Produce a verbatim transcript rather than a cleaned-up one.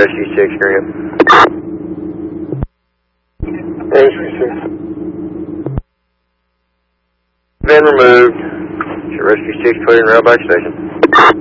Rescue six, hurry up. Rescue six. Been removed. Rescue six, put in railback station.